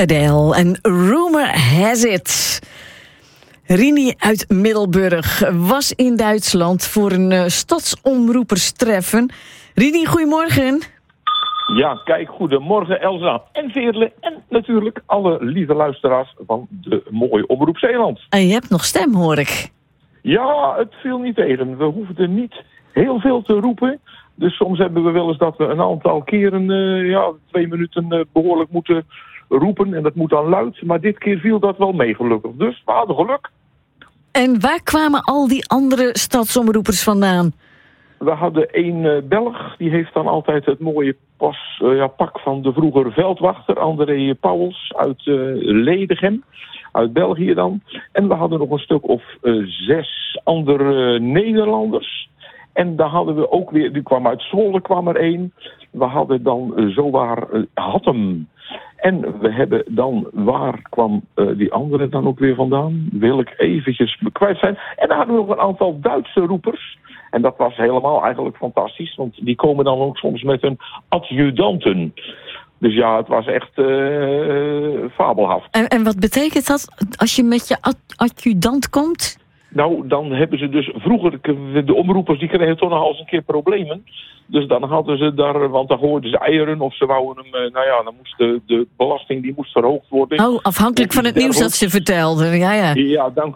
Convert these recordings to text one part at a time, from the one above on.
Adele en Rumor Has It. Rini uit Middelburg was in Duitsland voor een stadsomroeperstreffen. Rini, goedemorgen. Ja, kijk, goedemorgen Elsa en Veerle en natuurlijk alle lieve luisteraars van de mooie Omroep Zeeland. En je hebt nog stem, hoor ik. Ja, het viel niet tegen. We hoefden niet heel veel te roepen. Dus soms hebben we wel eens dat we een aantal keren 2 minuten behoorlijk moeten roepen. En dat moet dan luid. Maar dit keer viel dat wel mee, gelukkig. Dus we hadden geluk. En waar kwamen al die andere stadsomroepers vandaan? We hadden één Belg, die heeft dan altijd het mooie pak van de vroegere veldwachter, André Pauwels uit Ledegem, uit België dan. En we hadden nog een stuk of 6 andere Nederlanders. En daar hadden we ook weer, die kwam uit Zwolle, kwam er één. We hadden dan zowaar Hattem. En we hebben dan, waar kwam die andere dan ook weer vandaan? Wil ik eventjes kwijt zijn. En dan hadden we nog een aantal Duitse roepers. En dat was helemaal eigenlijk fantastisch. Want die komen dan ook soms met hun adjudanten. Dus ja, het was echt fabelhaft. En wat betekent dat als je met je adjudant komt? Nou, dan hebben ze dus vroeger, de omroepers die kregen toch nog eens een keer problemen. Dus dan hadden ze daar, want dan gooiden ze eieren of ze wouden hem, dan moest de belasting die moest verhoogd worden. Oh, afhankelijk van het nieuws dat ze vertelden, ja. Ja, dank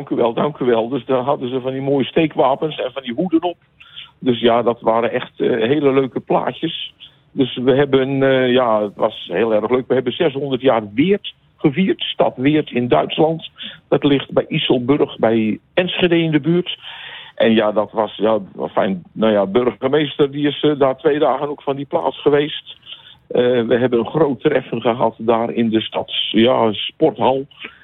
u wel. Dus dan hadden ze van die mooie steekwapens en van die hoeden op. Dus ja, dat waren echt hele leuke plaatjes. Dus we hebben, het was heel erg leuk, we hebben 600 jaar Weert gevierd, stad Weert in Duitsland. Dat ligt bij Isselburg, bij Enschede in de buurt. En ja, dat was fijn. Nou ja, burgemeester die is daar 2 dagen ook van die plaats geweest. We hebben een groot treffen gehad daar in de sporthal.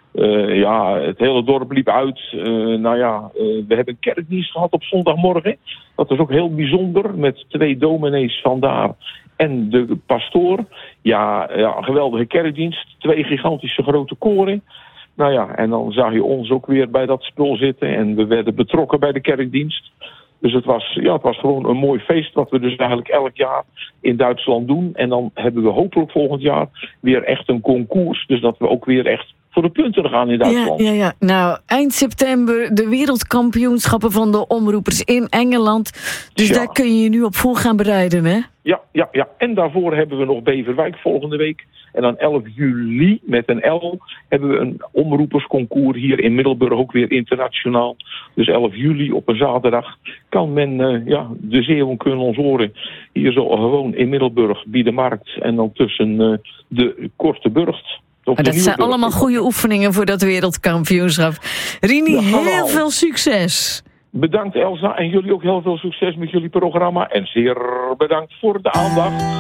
Het hele dorp liep uit. We hebben een kerkdienst gehad op zondagmorgen. Dat was ook heel bijzonder, met 2 dominees vandaar en de pastoor. Ja, een geweldige kerkdienst. 2 gigantische grote koren. Nou ja, en dan zag je ons ook weer bij dat spul zitten. En we werden betrokken bij de kerkdienst. Dus het was gewoon een mooi feest wat we dus eigenlijk elk jaar in Duitsland doen. En dan hebben we hopelijk volgend jaar weer echt een concours. Dus dat we ook weer echt voor de punten gaan in Duitsland. Ja. Nou, eind september de wereldkampioenschappen van de omroepers in Engeland. Dus daar kun je je nu op voor gaan bereiden, hè? Ja. En daarvoor hebben we nog Beverwijk volgende week. En dan 11 juli met een L hebben we een omroepersconcours hier in Middelburg, ook weer internationaal. Dus 11 juli op een zaterdag kan men, de Zeeuwen kunnen ons horen. Hier zo gewoon in Middelburg, bij de markt en dan tussen de Korte Burgt. Maar dat zijn allemaal goede oefeningen voor dat wereldkampioenschap. Rini, heel veel succes. Bedankt Elsa en jullie ook heel veel succes met jullie programma. En zeer bedankt voor de aandacht.